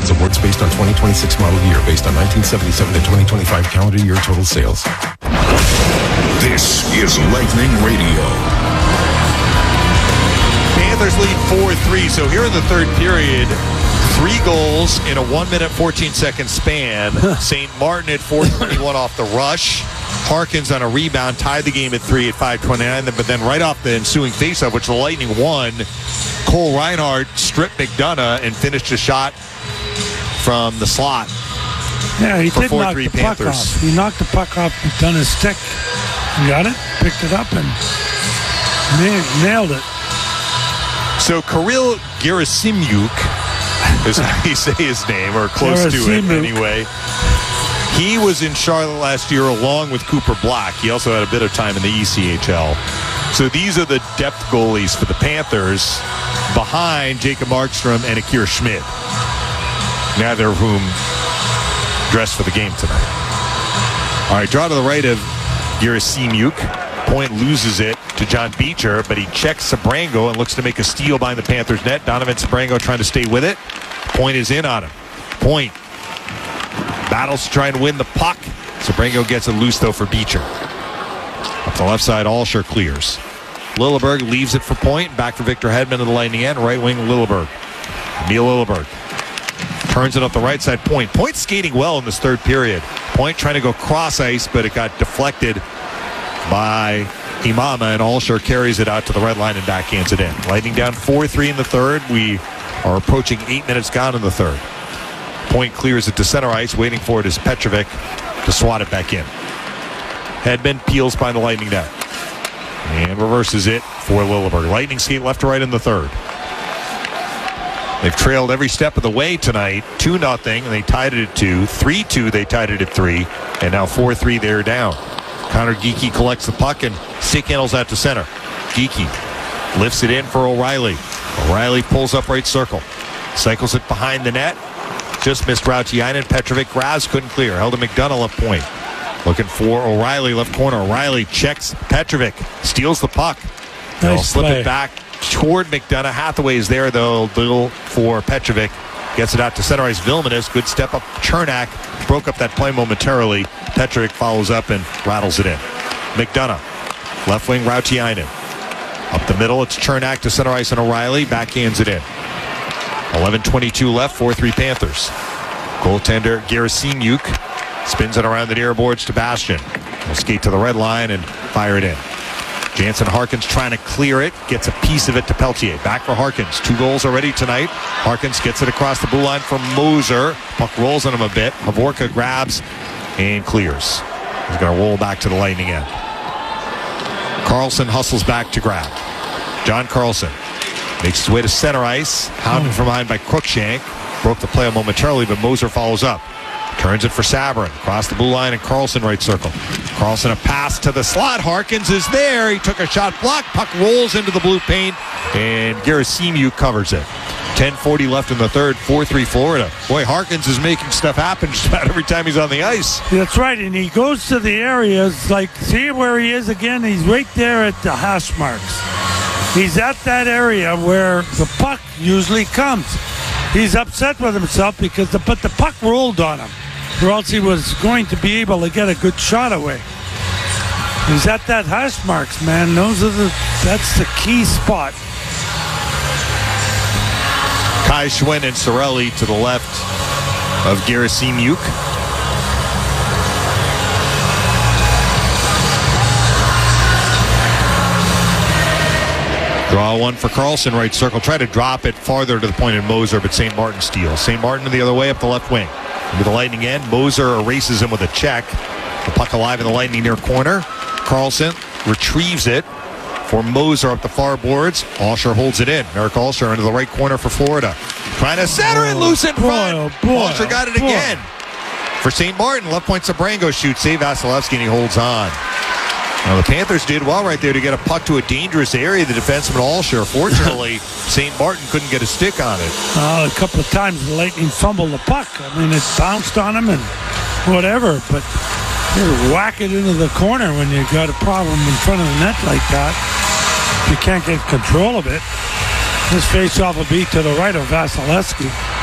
Prices of works based on 2026 model year, based on 1977 to 2025 calendar year total sales. This is Lightning Radio. Panthers lead 4-3. So here in the third period, 3 goals in a 1 minute, 14 second span. St. Martin at 4:21 off the rush. Harkins on a rebound tied the game at 3 at 5:29. But then right off the ensuing faceoff, which the Lightning won, Cole Reinhardt stripped McDonough and finished a shot from the slot. Yeah, he for did knock 4-3 the Panthers. puck off. He knocked the puck off McDonough's stick. He got it, picked it up, and nailed it. So Kirill Gerasimuk is how you say his name, or close to it Gerasimuk. anyway. He was in Charlotte last year along with Cooper Black. He also had a bit of time in the ECHL. So these are the depth goalies for the Panthers behind Jacob Markstrom and Akira Schmid, neither of whom dressed for the game tonight. All right, draw to the right of Gerasimuk. Point loses it to John Beecher, but he checks Sabrango and looks to make a steal behind the Panthers net. Donovan Sabrango trying to stay with it. Point is in on him. Point battles to try and win the puck. Sabrango gets it loose, though, for Beecher. Up the left side, Alsher clears. Lilleberg leaves it for Point. Back for Victor Hedman of the Lightning end. Right wing, Lilleberg. Emil Lilleberg turns it up the right side. Point skating well in this third period. Point trying to go cross ice, but it got deflected by Imama, and Alsher carries it out to the red line and backhands it in. Lightning down 4-3 in the third. We are approaching 8 minutes gone in the third. Point clears it to center ice. Waiting for it is Petrovic to swat it back in. Hedman peels by the Lightning net and reverses it for Lilleberg. Lightning skate left to right in the third. They've trailed every step of the way tonight, 2-0, and they tied it at 2. 3-2, they tied it at 3, and now 4-3, they're down. Connor Geekie collects the puck and stick handles out to center. Geekie lifts it in for O'Reilly. O'Reilly pulls up right circle. Cycles it behind the net. Just missed Rautiainen. Petrovic grabs, couldn't clear. Held to McDonough left point. Looking for O'Reilly left corner. O'Reilly checks Petrovic. Steals the puck. They'll slip it back toward McDonough. Hathaway is there, though. Little for Petrovic. Gets it out to center ice. Vilmanis. Good step up. Chernak broke up that play momentarily. Petrovic follows up and rattles it in. McDonough. Left wing, Rautiainen. Up the middle, it's Chernak to center ice and O'Reilly. Backhands it in. 11:22 left, 4-3 Panthers. Goaltender Gerasimuk spins it around the near boards to Bastian. He'll skate to the red line and fire it in. Jansen Harkins trying to clear it. Gets a piece of it to Peltier. Back for Harkins. 2 goals already tonight. Harkins gets it across the blue line for Moser. Puck rolls on him a bit. Havorka grabs and clears. He's going to roll back to the Lightning end. Carlson hustles back to grab. John Carlson makes his way to center ice. Hounded from behind by Cruikshank. Broke the play momentarily, but Moser follows up. Turns it for Sabrin. Across the blue line and Carlson right circle. Carlson a pass to the slot. Harkins is there. He took a shot blocked. Puck rolls into the blue paint and Gerasimuk covers it. 10:40 left in the third. 4-3 Florida. Boy, Harkins is making stuff happen just about every time he's on the ice. That's right, and he goes to the areas, like, see where he is again? He's right there at the hash marks. He's at that area where the puck usually comes. He's upset with himself but the puck rolled on him, or else he was going to be able to get a good shot away. He's at that hash marks, man. That's the key spot. Kai Schwinn and Sorelli to the left of Gerasimuk. Draw one for Carlson, right circle. Try to drop it farther to the point in Moser, but St. Martin steals. St. Martin the other way up the left wing. Into the Lightning end. Moser erases him with a check. The puck alive in the Lightning near corner. Carlson retrieves it for Moser up the far boards. Alsher holds it in. Eric Alsher into the right corner for Florida. Trying to center it loose in front. Alsher got it again. For St. Martin, left point Sabrango shoots. Save Vasilevsky, and he holds on. Now the Panthers did well right there to get a puck to a dangerous area. The defenseman Alsher. Fortunately, St. Martin couldn't get a stick on it. A couple of times the Lightning fumbled the puck. I mean, it bounced on him and whatever, but you whack it into the corner when you got a problem in front of the net like that. You can't get control of it. This face-off will be to the right of Vasilevsky.